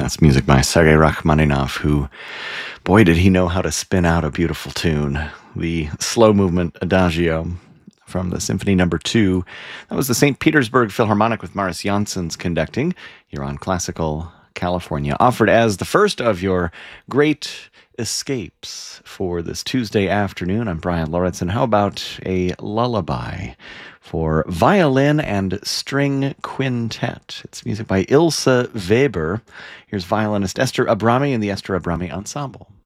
That's music by Sergei Rachmaninoff, who, boy, did he know how to spin out a beautiful tune. The slow movement Adagio from the Symphony Number 2. That was the St. Petersburg Philharmonic with Maris Janssen's conducting here on Classical California, offered as the first of your great escapes for this Tuesday afternoon. I'm Brian Lauritsen. How about a lullaby for violin and string quintet? It's music by Ilse Weber. Here's violinist Esther Abrami and the Esther Abrami Ensemble.